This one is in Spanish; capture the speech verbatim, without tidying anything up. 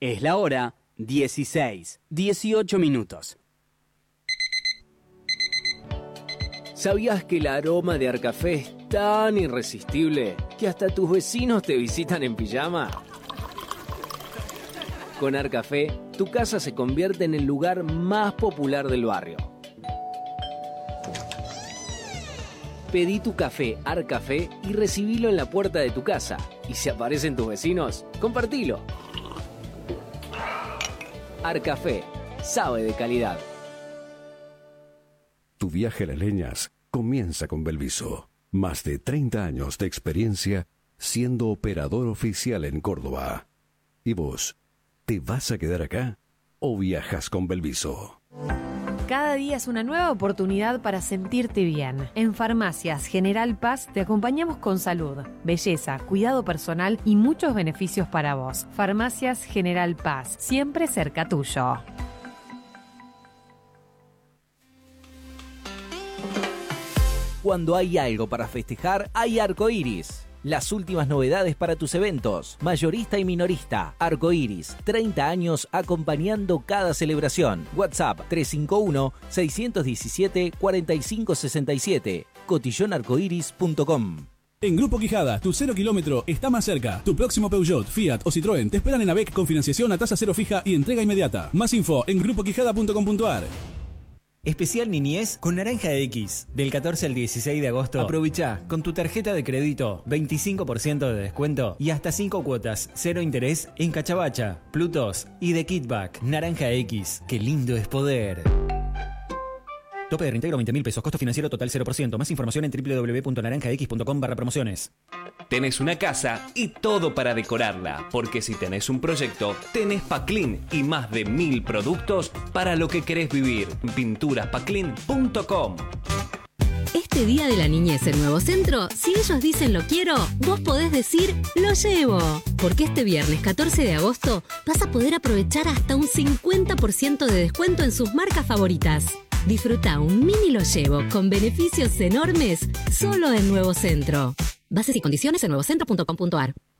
Es la hora dieciséis, dieciocho minutos. ¿Sabías que el aroma de Arcafé es tan irresistible que hasta tus vecinos te visitan en pijama? Con Arcafé, tu casa se convierte en el lugar más popular del barrio. Pedí tu café Arcafé y recibilo en la puerta de tu casa. Y si aparecen tus vecinos, compartilo. Arcafé, sabe de calidad. Tu viaje a las leñas comienza con Belviso. Más de treinta años de experiencia siendo operador oficial en Córdoba. ¿Y vos, te vas a quedar acá o viajas con Belviso? Cada día es una nueva oportunidad para sentirte bien. En Farmacias General Paz te acompañamos con salud, belleza, cuidado personal y muchos beneficios para vos. Farmacias General Paz, siempre cerca tuyo. Cuando hay algo para festejar, hay Arcoiris. Las últimas novedades para tus eventos, mayorista y minorista. Arcoiris, treinta años acompañando cada celebración. WhatsApp tres cinco uno, seis uno siete, cuatro cinco seis siete. cotillón arcoiris punto com. En Grupo Quijada, tu cero kilómetro está más cerca. Tu próximo Peugeot, Fiat o Citroën te esperan en A B E C con financiación a tasa cero fija y entrega inmediata. Más info en grupo quijada punto com punto a r. Especial Niñez con Naranja X. Del catorce al dieciséis de agosto. Aprovecha con tu tarjeta de crédito veinticinco por ciento de descuento y hasta cinco cuotas, cero interés en Cachabacha, Plutos y The Kickback. Naranja X. Qué lindo es poder. Tope de reintegro veinte mil pesos. Costo financiero total cero por ciento. Más información en doble u doble u doble u punto naranja x punto com barra promociones. Tenés una casa y todo para decorarla, porque si tenés un proyecto, tenés Paclin y más de mil productos para lo que querés vivir. pinturas paclin punto com. Este Día de la Niñez en Nuevo Centro, si ellos dicen lo quiero, vos podés decir lo llevo. Porque este viernes catorce de agosto vas a poder aprovechar hasta un cincuenta por ciento de descuento en sus marcas favoritas. Disfruta un mini lo llevo con beneficios enormes solo en Nuevo Centro. Bases y condiciones en nuevocentro punto com punto a r.